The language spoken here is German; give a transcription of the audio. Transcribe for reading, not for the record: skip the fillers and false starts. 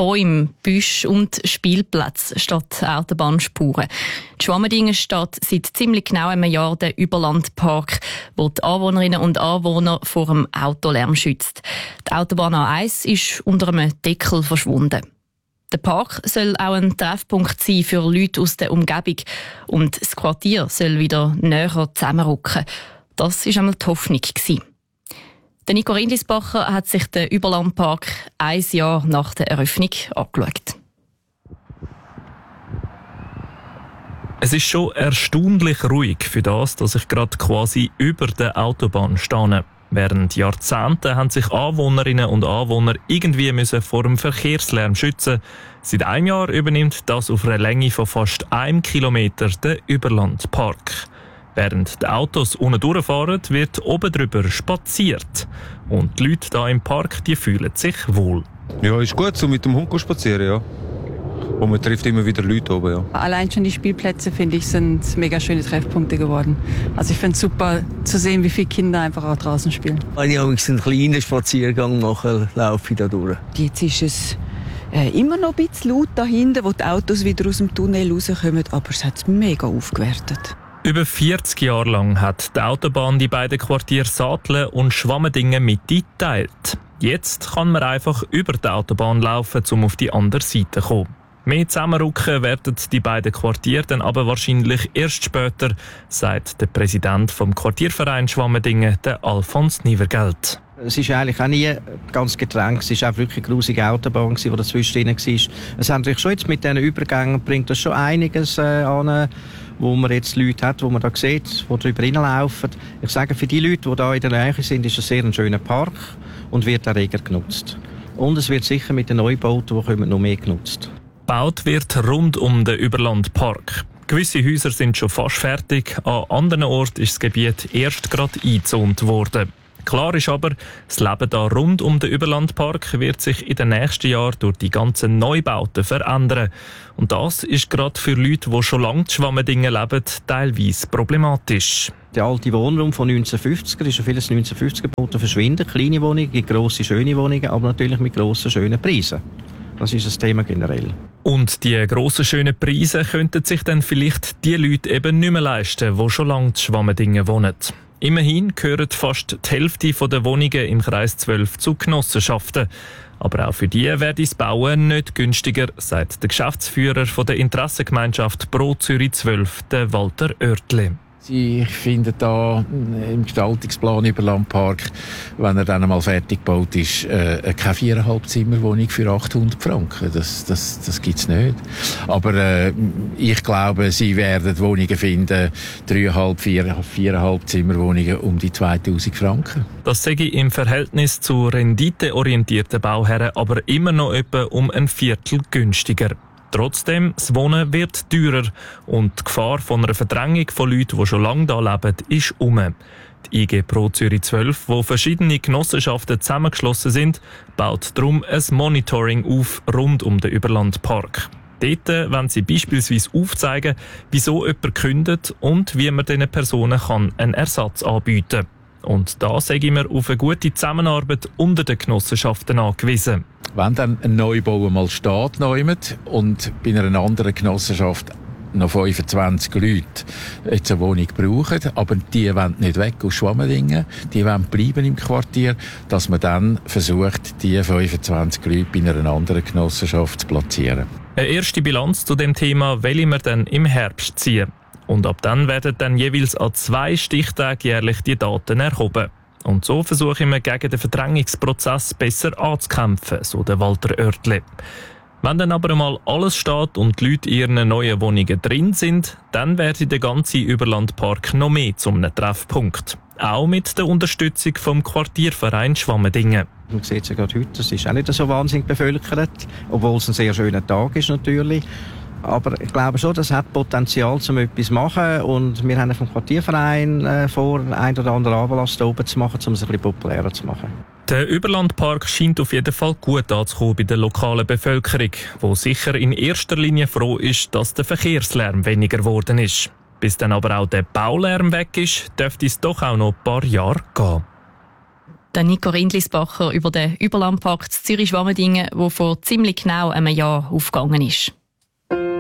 Bäume, Büsche und Spielplätze statt Autobahnspuren. Die Schwammendingen steht seit ziemlich genau einem Jahr der Überlandpark, der die Anwohnerinnen und Anwohner vor dem Autolärm schützt. Die Autobahn A1 ist unter einem Deckel verschwunden. Der Park soll auch ein Treffpunkt sein für Leute aus der Umgebung und das Quartier soll wieder näher zusammenrücken. Das war einmal die Hoffnung. Der Nico Rindlisbacher hat sich den Überlandpark ein Jahr nach der Eröffnung angeschaut. Es ist schon erstaunlich ruhig für das, dass ich gerade quasi über der Autobahn stehe. Während Jahrzehnten haben sich Anwohnerinnen und Anwohner irgendwie vor dem Verkehrslärm schützen. Seit einem Jahr übernimmt das auf einer Länge von fast 1 Kilometer der Überlandpark. Während die Autos unten durchfahren, wird oben drüber spaziert. Und die Leute hier im Park, die fühlen sich wohl. Ja, ist gut, so mit dem Hund spazieren, ja. Und man trifft immer wieder Leute oben, ja. Allein schon die Spielplätze, finde ich, sind mega schöne Treffpunkte geworden. Also ich finde es super zu sehen, wie viele Kinder einfach auch draußen spielen. Wenn ich einen kleinen Spaziergang mache, laufe ich da durch. Jetzt ist es immer noch ein bisschen laut da hinten, wo die Autos wieder aus dem Tunnel rauskommen, aber es hat es mega aufgewertet. Über 40 Jahre lang hat die Autobahn die beiden Quartiere Saatle und Schwammendingen mitgeteilt. Jetzt kann man einfach über die Autobahn laufen, um auf die andere Seite zu kommen. Mehr zusammenrücken werden die beiden Quartiere dann aber wahrscheinlich erst später, sagt der Präsident vom Quartierverein Schwammendingen, der Alfons Nivergeld. Es ist eigentlich auch nie ganz getrennt. Es war auch wirklich eine grusige Autobahn, die dazwischen drin war. Es hat natürlich schon jetzt mit diesen Übergängen bringt das schon einiges an, wo man jetzt Leute hat, die man da sieht, die darüber hineinlaufen. Ich sage, für die Leute, die da in der Nähe sind, ist es sehr ein schöner Park und wird auch rege genutzt. Und es wird sicher mit den Neubauten, die kommen, noch mehr genutzt. Gebaut wird rund um den Überlandpark. Gewisse Häuser sind schon fast fertig, an anderen Orten ist das Gebiet erst gerade eingezont worden. Klar ist aber, das Leben da rund um den Überlandpark wird sich in den nächsten Jahren durch die ganzen Neubauten verändern. Und das ist gerade für Leute, die schon lange in Schwammendingen leben, teilweise problematisch. Der alte Wohnraum von 1950er ist ja vieles 1950er gebaut, verschwinden. Kleine Wohnungen, grosse, schöne Wohnungen, aber natürlich mit grossen, schönen Preisen. Das ist das Thema generell. Und die grossen, schönen Preise könnten sich dann vielleicht die Leute eben nicht mehr leisten, die schon lange in Schwammendingen wohnen. Immerhin gehören fast die Hälfte der Wohnungen im Kreis 12 zu Genossenschaften. Aber auch für die werde das Bauen nicht günstiger, sagt der Geschäftsführer der Interessengemeinschaft Pro Zürich 12, der Walter Oertli. Sie finden da im Gestaltungsplan Überlandpark, wenn er dann einmal fertig gebaut ist, keine 4,5 Zimmerwohnung für 800 Franken. Das gibt's nicht. Aber ich glaube, Sie werden Wohnungen finden, 3,5, 4,5 Zimmerwohnungen um die 2000 Franken. Das sage ich im Verhältnis zu renditeorientierten Bauherren aber immer noch etwa um ein Viertel günstiger. Trotzdem, das Wohnen wird teurer und die Gefahr von einer Verdrängung von Leuten, die schon lange hier leben, ist um. Die IG Pro Zürich 12, wo verschiedene Genossenschaften zusammengeschlossen sind, baut darum ein Monitoring auf rund um den Überlandpark. Dort wollen sie beispielsweise aufzeigen, wieso jemand kündet und wie man diesen Personen einen Ersatz anbieten kann. Und da sage ich mir auf eine gute Zusammenarbeit unter den Genossenschaften angewiesen. Wenn dann ein Neubau mal steht und bei einer anderen Genossenschaft noch 25 Leute jetzt eine Wohnung brauchen, aber die wollen nicht weg aus Schwammendingen, die wollen bleiben im Quartier, dass man dann versucht, die 25 Leute bei einer anderen Genossenschaft zu platzieren. Eine erste Bilanz zu dem Thema will wir dann im Herbst ziehen. Und ab dann werden dann jeweils an 2 Stichtagen jährlich die Daten erhoben. Und so versuchen wir gegen den Verdrängungsprozess besser anzukämpfen, so der Walter Oertli. Wenn dann aber einmal alles steht und die Leute in ihren neuen Wohnungen drin sind, dann wird der ganze Überlandpark noch mehr zu einem Treffpunkt. Auch mit der Unterstützung vom Quartierverein Schwammendingen. Man sieht es ja gerade heute, es ist auch nicht so wahnsinnig bevölkert, obwohl es ein sehr schöner Tag ist natürlich. Aber ich glaube schon, das hat Potenzial, um etwas zu machen. Und wir haben vom Quartierverein vor, ein oder andere Anlass hier oben zu machen, um es ein bisschen populärer zu machen. Der Überlandpark scheint auf jeden Fall gut anzukommen bei der lokalen Bevölkerung, die sicher in erster Linie froh ist, dass der Verkehrslärm weniger geworden ist. Bis dann aber auch der Baulärm weg ist, dürfte es doch auch noch ein paar Jahre gehen. Der Nico Rindlisbacher über den Überlandpark Zürich-Schwammendingen, der vor ziemlich genau einem Jahr aufgegangen ist.